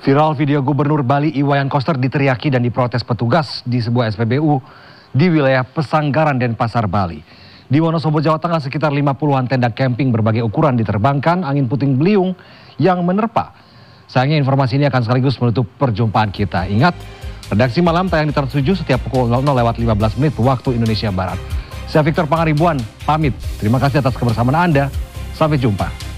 Viral video Gubernur Bali Iwayan Koster diteriaki dan diprotes petugas di sebuah SPBU di wilayah Pesanggaran Denpasar, Bali. Di Wonosobo, Jawa Tengah, sekitar 50-an tenda camping berbagai ukuran diterbangkan angin puting beliung yang menerpa. Sayangnya informasi ini akan sekaligus menutup perjumpaan kita. Ingat, redaksi malam tayang di Trans 7 setiap pukul 00.15 waktu Indonesia Barat. Saya Victor Pangaribuan, pamit. Terima kasih atas kebersamaan Anda. Sampai jumpa.